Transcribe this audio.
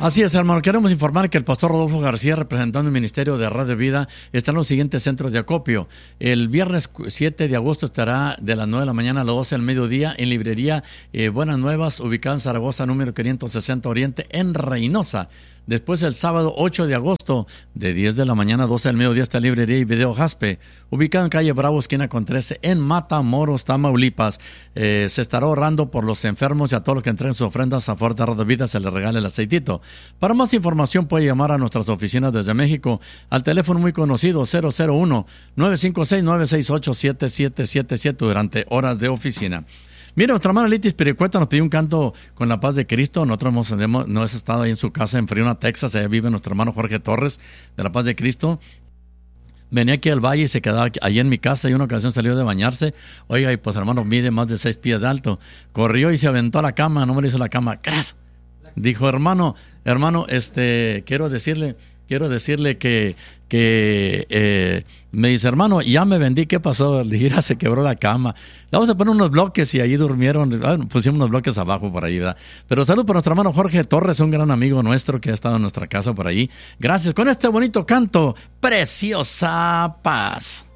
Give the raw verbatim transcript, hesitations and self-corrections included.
Así es, hermano. Queremos informar que el pastor Rodolfo García, representando el Ministerio de Radio Vida, está en los siguientes centros de acopio. El viernes siete de agosto estará de las nueve de la mañana a las doce del mediodía en librería eh, Buenas Nuevas, ubicada en Zaragoza, número quinientos sesenta Oriente, en Reynosa. Después el sábado ocho de agosto, de diez de la mañana a doce del mediodía, está librería y video Jaspe, ubicada en calle Bravo, esquina con trece, en Matamoros, Tamaulipas. Eh, se estará orando por los enfermos y a todos los que entreguen sus ofrendas a Fuerte Radio Vida se les regala el aceitito. Para más información puede llamar a nuestras oficinas desde México al teléfono muy conocido cero cero uno, nueve cinco seis, nueve seis ocho, siete siete siete siete durante horas de oficina. Mira, nuestra hermana Litis Piricueta nos pidió un canto con la paz de Cristo. Nosotros hemos, hemos, no hemos estado ahí en su casa en Fremont, Texas. Allá vive nuestro hermano Jorge Torres de la paz de Cristo. Venía aquí al valle y se quedaba allí en mi casa y una ocasión salió de bañarse. Oiga, y pues hermano, mide más de seis pies de alto. Corrió y se aventó a la cama, no me lo hizo la cama. ¡Cras! Dijo, hermano, hermano, este, quiero decirle... Quiero decirle que, que eh, me dice, hermano, ya me vendí, ¿qué pasó? Le dije, se quebró la cama. Le vamos a poner unos bloques y ahí durmieron, bueno, pusimos unos bloques abajo por ahí, ¿verdad? Pero salud por nuestro hermano Jorge Torres, un gran amigo nuestro que ha estado en nuestra casa por ahí. Gracias con este bonito canto, Preciosa Paz.